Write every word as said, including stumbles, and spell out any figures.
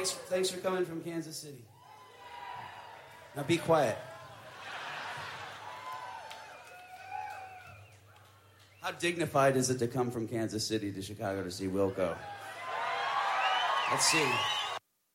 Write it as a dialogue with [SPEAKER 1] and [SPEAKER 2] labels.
[SPEAKER 1] Thanks, thanks for coming from Kansas City. Now be quiet. How dignified is it to come from Kansas City to Chicago to see Wilco? Let's see.